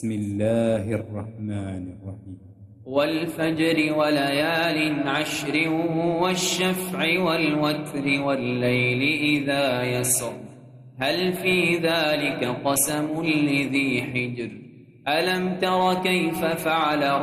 بسم الله الرحمن الرحيم. والفجر وليال عشر والشفع والوتر والليل إذا يسر هل في ذلك قسم لذي حجر ألم تر كيف فعل